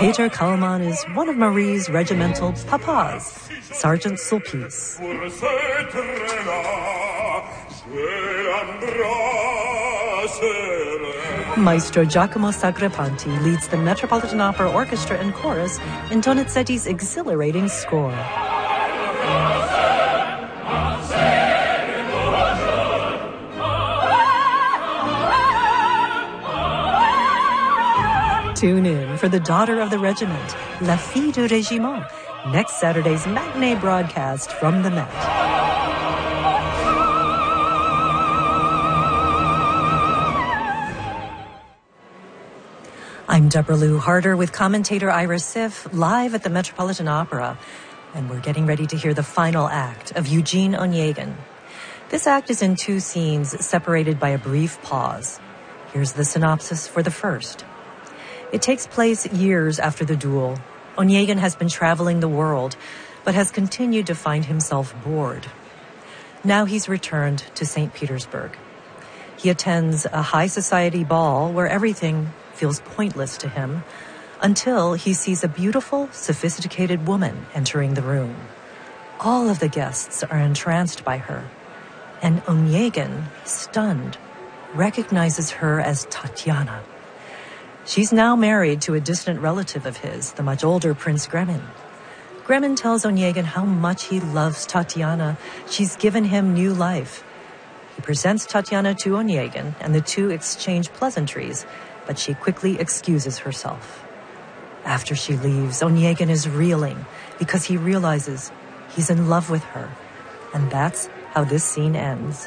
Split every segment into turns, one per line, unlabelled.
Peter Kalman is one of Marie's regimental papas, Sergeant Sulpice. Maestro Giacomo Sacripanti leads the Metropolitan Opera Orchestra and Chorus in Donizetti's exhilarating score. Tune in for The Daughter of the Regiment, La Fille du Régiment, next Saturday's matinee broadcast from the Met. I'm Deborah Lou Harder with commentator Ira Sif live at the Metropolitan Opera, and we're getting ready to hear the final act of Eugene Onegin. This act is in two scenes separated by a brief pause. Here's the synopsis for the first. It takes place years after the duel. Onegin has been traveling the world, but has continued to find himself bored. Now he's returned to St. Petersburg. He attends a high society ball where everything feels pointless to him until he sees a beautiful, sophisticated woman entering the room. All of the guests are entranced by her, and Onegin, stunned, recognizes her as Tatiana. She's now married to a distant relative of his, the much older Prince Gremin. Gremin tells Onegin how much he loves Tatiana. She's given him new life. He presents Tatiana to Onegin, and the two exchange pleasantries, but she quickly excuses herself. After she leaves, Onegin is reeling because he realizes he's in love with her, and that's how this scene ends.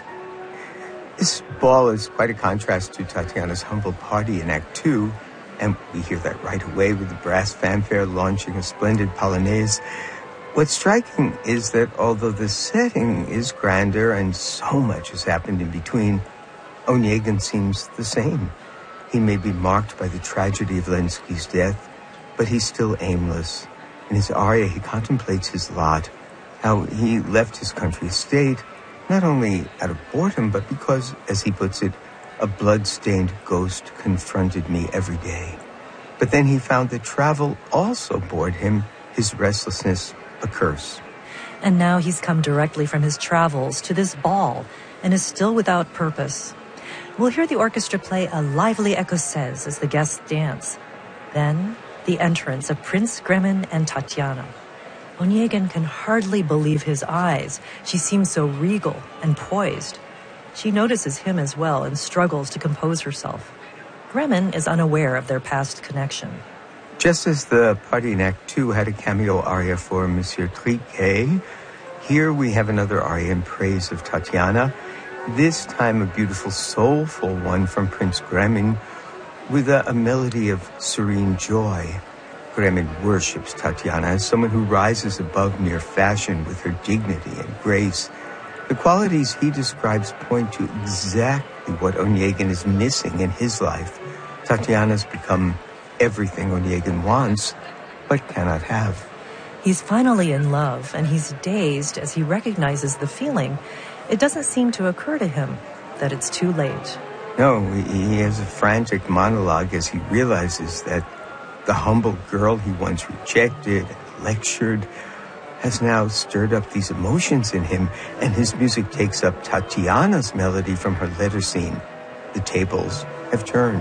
This ball is quite a contrast to Tatiana's humble party in Act 2, and we hear that right away with the brass fanfare launching a splendid polonaise. What's striking is that although the setting is grander and so much has happened in between, Onegin seems the same. He may be marked by the tragedy of Lenski's death, but he's still aimless. In his aria, he contemplates his lot, how he left his country estate, not only out of boredom, but because, as he puts it, a blood-stained ghost confronted me every day. But then he found that travel also bored him, his restlessness a curse.
And now he's come directly from his travels to this ball and is still without purpose. We'll hear the orchestra play a lively écossaise as the guests dance. Then, the entrance of Prince Gremin and Tatiana. Onegin can hardly believe his eyes. She seems so regal and poised. She notices him as well and struggles to compose herself. Gremin is unaware of their past connection.
Just as the party in Act 2 had a cameo aria for Monsieur Triquet, here we have another aria in praise of Tatiana, this time a beautiful, soulful one from Prince Gremin with a melody of serene joy. Gremin worships Tatiana as someone who rises above mere fashion with her dignity and grace. The qualities he describes point to exactly what Onegin is missing in his life. Tatiana's become everything Onegin wants, but cannot have.
He's finally in love, and he's dazed as he recognizes the feeling. It doesn't seem to occur to him that it's too late.
No, he has a frantic monologue as he realizes that the humble girl he once rejected and lectured has now stirred up these emotions in him, and his music takes up Tatiana's melody from her letter scene. The tables have turned.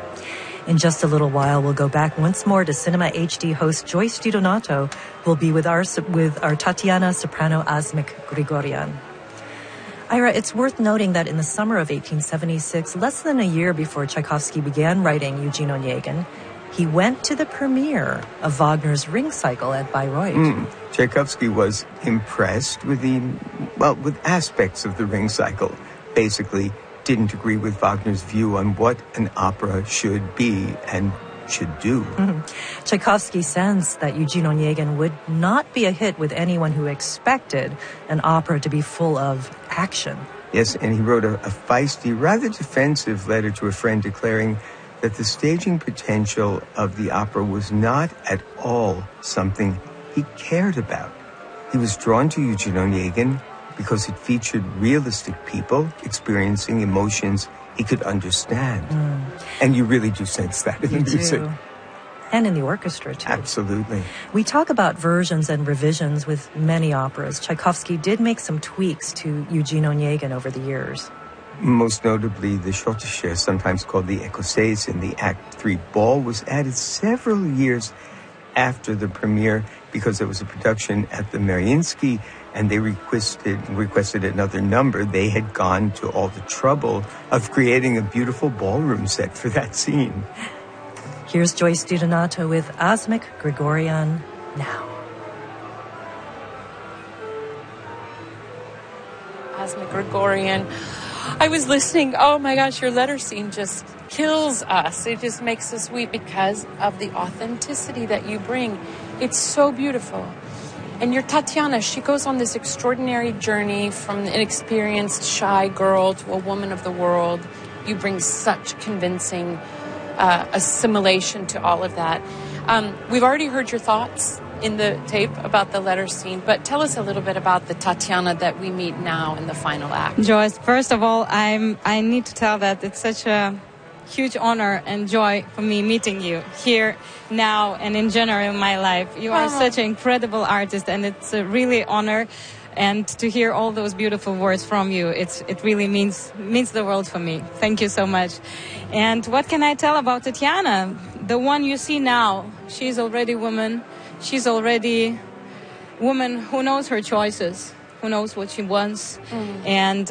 In just a little while, we'll go back once more to Cinema HD host Joyce DiDonato, who will be with our Tatiana soprano Asmik Grigoryan. Ira, it's worth noting that in the summer of 1876, less than a year before Tchaikovsky began writing Eugene Onegin, he went to the premiere of Wagner's Ring Cycle at Bayreuth.
Tchaikovsky was impressed with with aspects of the Ring Cycle. Basically, didn't agree with Wagner's view on what an opera should be and should do.
Tchaikovsky sensed that Eugene Onegin would not be a hit with anyone who expected an opera to be full of action.
Yes, and he wrote a feisty, rather defensive letter to a friend declaring that the staging potential of the opera was not at all something he cared about. He was drawn to Eugene Onegin because it featured realistic people experiencing emotions he could understand. And you really do sense that in the music.
And in the orchestra, too.
Absolutely.
We talk about versions and revisions with many operas. Tchaikovsky did make some tweaks to Eugene Onegin over the years.
Most notably, the Schottische, sometimes called the Écossaise, in the Act 3 ball, was added several years after the premiere because it was a production at the Mariinsky, and they requested another number. They had gone to all the trouble of creating a beautiful ballroom set for that scene.
Here's Joyce DiDonato with Asmik Grigorian now.
Asmik Grigorian. I was listening. Oh my gosh, your letter scene just kills us. It just makes us weep because of the authenticity that you bring. It's so beautiful. And your Tatiana, she goes on this extraordinary journey from an inexperienced, shy girl to a woman of the world. You bring such convincing assimilation to all of that. We've already heard your thoughts in the tape about the letter scene, but tell us a little bit about the Tatiana that we meet now in the final act.
Joyce, first of all, I need to tell that it's such a huge honor and joy for me meeting you here now and in general in my life. You are such an incredible artist, and it's a really honor. And to hear all those beautiful words from you, it really means the world for me. Thank you so much. And what can I tell about Tatiana? The one you see now, she's already woman. She's already woman who knows her choices, who knows what she wants. And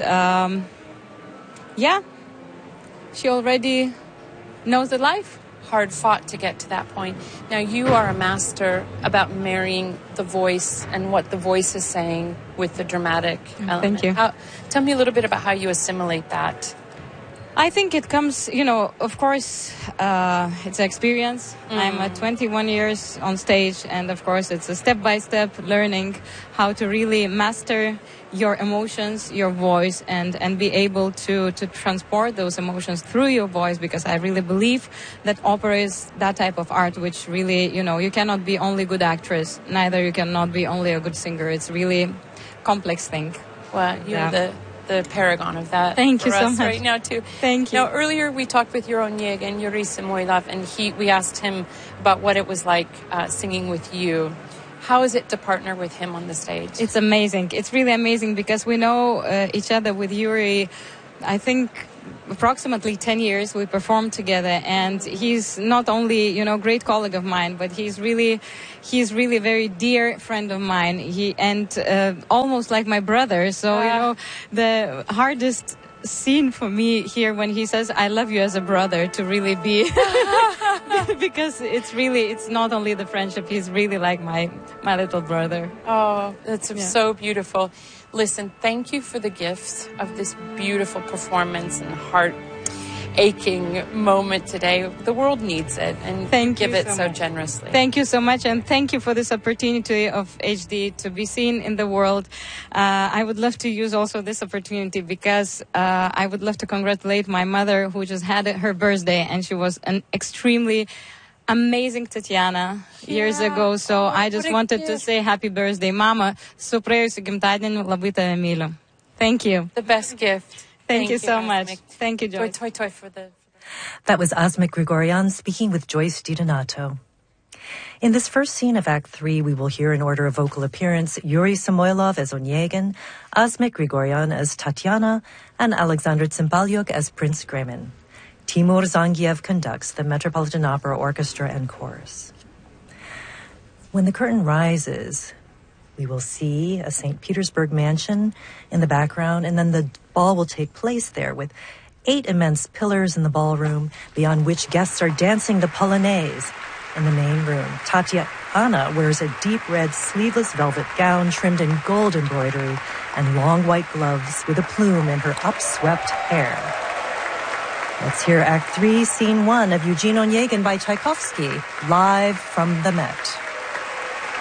she already knows the life.
Hard fought to get to that point. Now, you are a master about marrying the voice and what the voice is saying with the dramatic element.
Thank you.
Tell me a little bit about how you assimilate that.
I think it comes, of course, it's an experience. I'm 21 years on stage, and of course it's a step-by-step learning how to really master your emotions, your voice, and be able to transport those emotions through your voice, because I really believe that opera is that type of art which really, you cannot be only a good actress, neither you cannot be only a good singer. It's really complex thing.
Well, you're the paragon of that.
Thank you so much.
Right now, too.
Thank you.
Now, earlier we talked with your Onegin, Yuri Samoilov, and we asked him about what it was like singing with you. How is it to partner with him on the stage?
It's amazing. It's really amazing because we know each other with Yuri, I think, approximately 10 years. We performed together, and he's not only, great colleague of mine, but he's really a very dear friend of mine. Almost like my brother. So, the hardest scene for me here when he says I love you as a brother to really be because it's not only the friendship, he's really like my little brother.
Oh, that's so beautiful. Listen, thank you for the gift of this beautiful performance and heart-aching moment today. The world needs it, and give it so generously.
Thank you so much, and thank you for this opportunity of HD to be seen in the world. I would love to use also this opportunity because I would love to congratulate my mother, who just had her birthday, and she was an extremely amazing Tatiana years ago. So I just wanted to say happy birthday, Mama. Su praėjusiu gimtadieniu labai tave myliu. Thank you.
The best gift.
Thank you so
Asmik.
much. Thank you, Joyce.
Toy for the...
That was Asmik Grigorian speaking with Joyce DiDonato. In this first scene of Act 3, we will hear in order of vocal appearance Yuri Samoilov as Onegin, Asmik Grigorian as Tatiana, and Alexander Tsimbalyuk as Prince Gremin. Timur Zangiev conducts the Metropolitan Opera Orchestra and Chorus. When the curtain rises, we will see a St. Petersburg mansion in the background, and then the ball will take place there with 8 immense pillars in the ballroom, beyond which guests are dancing the polonaise in the main room. Tatiana wears a deep red sleeveless velvet gown trimmed in gold embroidery and long white gloves with a plume in her upswept hair. Let's hear Act 3, Scene 1 of Eugene Onegin by Tchaikovsky, live from the Met.